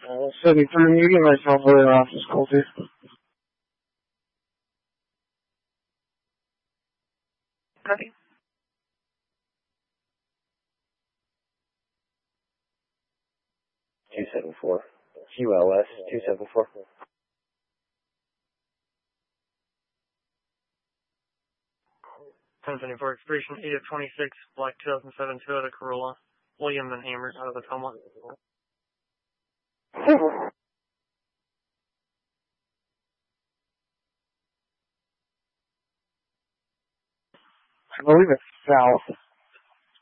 73, you get myself over off the school too. Copy. $274. QLS 274. $1074 expiration 8 of 26, black 2007 Toyota Corolla, William and Amherst out of the Tacoma. I believe it's south.